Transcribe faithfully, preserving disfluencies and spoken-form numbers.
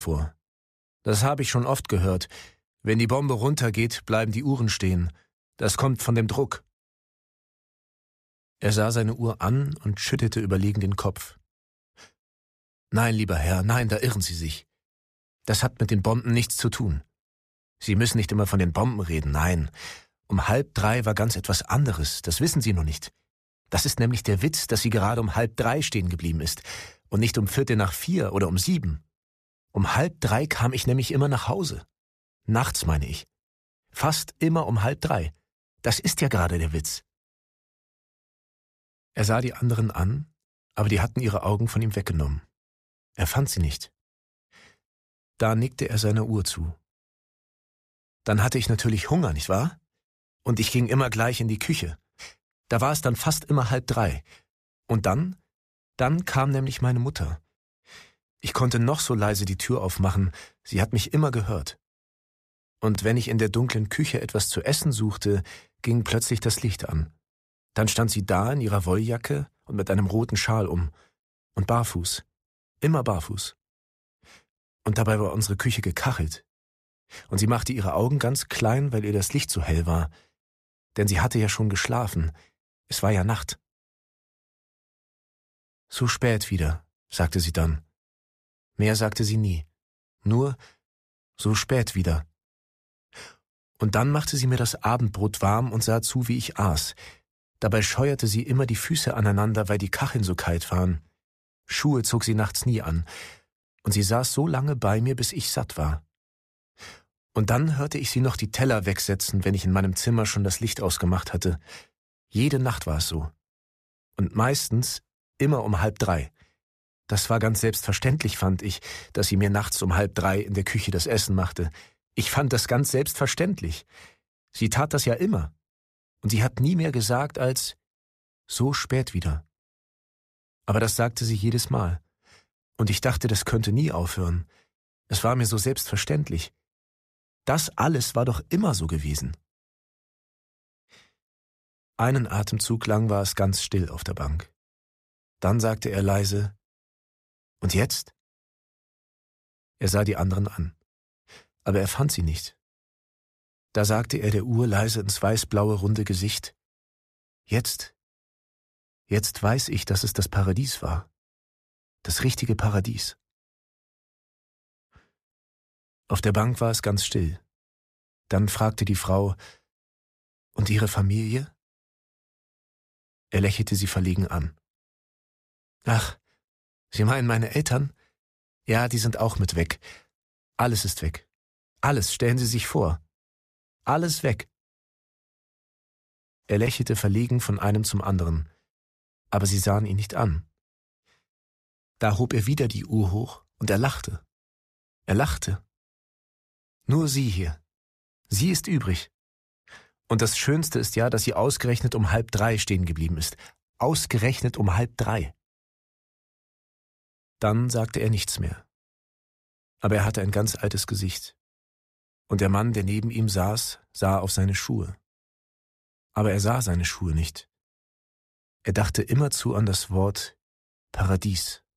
vor. »Das habe ich schon oft gehört. Wenn die Bombe runtergeht, bleiben die Uhren stehen. Das kommt von dem Druck.« Er sah seine Uhr an und schüttelte überlegen den Kopf. »Nein, lieber Herr, nein, da irren Sie sich. Das hat mit den Bomben nichts zu tun. Sie müssen nicht immer von den Bomben reden, nein. Um halb drei war ganz etwas anderes, das wissen Sie noch nicht. Das ist nämlich der Witz, dass sie gerade um halb drei stehen geblieben ist und nicht um Viertel nach vier oder um sieben. Um halb drei kam ich nämlich immer nach Hause. Nachts, meine ich. Fast immer um halb drei. Das ist ja gerade der Witz.« Er sah die anderen an, aber die hatten ihre Augen von ihm weggenommen. Er fand sie nicht. Da nickte er seiner Uhr zu. Dann hatte ich natürlich Hunger, nicht wahr? Und ich ging immer gleich in die Küche. Da war es dann fast immer halb drei. Und dann, dann kam nämlich meine Mutter. Ich konnte noch so leise die Tür aufmachen, sie hat mich immer gehört. Und wenn ich in der dunklen Küche etwas zu essen suchte, ging plötzlich das Licht an. Dann stand sie da in ihrer Wolljacke und mit einem roten Schal um. Und barfuß. Immer barfuß. Und dabei war unsere Küche gekachelt. Und sie machte ihre Augen ganz klein, weil ihr das Licht so hell war. Denn sie hatte ja schon geschlafen. Es war ja Nacht. »So spät wieder«, sagte sie dann. Mehr sagte sie nie. Nur »so spät wieder«. Und dann machte sie mir das Abendbrot warm und sah zu, wie ich aß. Dabei scheuerte sie immer die Füße aneinander, weil die Kacheln so kalt waren. Schuhe zog sie nachts nie an. Und sie saß so lange bei mir, bis ich satt war. Und dann hörte ich sie noch die Teller wegsetzen, wenn ich in meinem Zimmer schon das Licht ausgemacht hatte. Jede Nacht war es so. Und meistens immer um halb drei. Das war ganz selbstverständlich, fand ich, dass sie mir nachts um halb drei in der Küche das Essen machte. Ich fand das ganz selbstverständlich. Sie tat das ja immer. Und sie hat nie mehr gesagt als »so spät wieder«. Aber das sagte sie jedes Mal. Und ich dachte, das könnte nie aufhören. Es war mir so selbstverständlich. Das alles war doch immer so gewesen. Einen Atemzug lang war es ganz still auf der Bank. Dann sagte er leise, »Und jetzt?« Er sah die anderen an, aber er fand sie nicht. Da sagte er der Uhr leise ins weißblaue, runde Gesicht, »Jetzt, jetzt weiß ich, dass es das Paradies war. Das richtige Paradies.« Auf der Bank war es ganz still. Dann fragte die Frau, »Und Ihre Familie?« Er lächelte sie verlegen an. »Ach, Sie meinen meine Eltern? Ja, die sind auch mit weg. Alles ist weg. Alles, stellen Sie sich vor. Alles weg.« Er lächelte verlegen von einem zum anderen, aber sie sahen ihn nicht an. Da hob er wieder die Uhr hoch und er lachte. Er lachte. »Nur sie hier. Sie ist übrig. Und das Schönste ist ja, dass sie ausgerechnet um halb drei stehen geblieben ist. Ausgerechnet um halb drei.« Dann sagte er nichts mehr. Aber er hatte ein ganz altes Gesicht. Und der Mann, der neben ihm saß, sah auf seine Schuhe. Aber er sah seine Schuhe nicht. Er dachte immerzu an das Wort Paradies.